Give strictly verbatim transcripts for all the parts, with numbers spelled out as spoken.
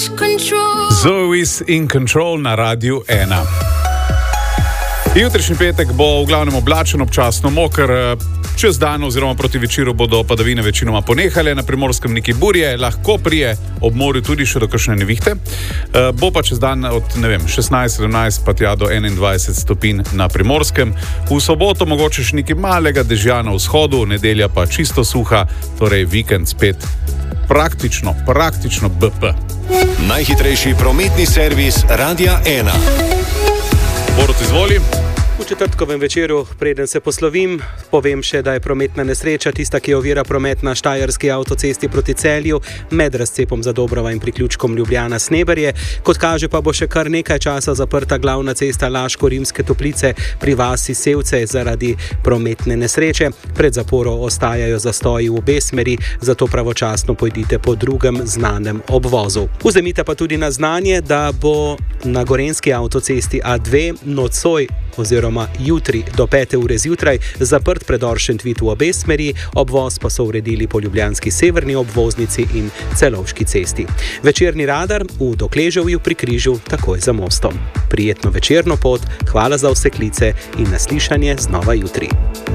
Zoe's in Control na Radiu ena. Jutrišnji petek bo v glavnem oblačen, občasno moker. Čez dan oziroma proti večeru bodo padavine večinoma ponehale, na Primorskem neki burje, lahko prije ob morju tudi še do kakšne nevihte. Bo pa čez dan od, ne vem, šestnajst sedemnajst pa tja do enaindvajset stopinj na Primorskem. V soboto mogoče še nekaj malega dežja na vzhodu, nedelja pa čisto suha, torej vikend spet praktično, praktično B P. Najhitrejši prometni servis Radia ena. Borut, izvoli. V četrtkovem večeru, preden se poslovim, povem še, da je prometna nesreča tista, ki ovira promet na štajerski avtocesti proti Celju med razcepom Zadobrova in priključkom Ljubljana-Sneberje. Kot kaže, pa bo še kar nekaj časa zaprta glavna cesta Laško-Rimske Toplice pri vasi Sevce zaradi prometne nesreče. Pred zaporo ostajajo zastoji v obe smeri, zato pravočasno pojdite po drugem znanem obvozu. Vzemite pa tudi na znanje, da bo na gorenjski avtocesti A dve nocoj oziroma jutri do pete ure zjutraj zaprt predor Šentvid v obe smeri, obvoz pa so uredili po ljubljanski severni obvoznici in Celovški cesti. Večerni radar v Dokleževju pri križu takoj za mostom. Prijetno večerno pot, hvala za vse klice in naslišanje znova jutri.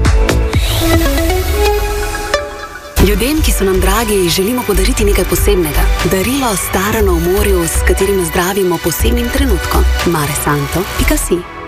Ljudem, ki so nam dragi, želimo podariti nekaj posebnega. Darilo starano v morju, s katerim zdravimo posebnim trenutkom. mare santo pika si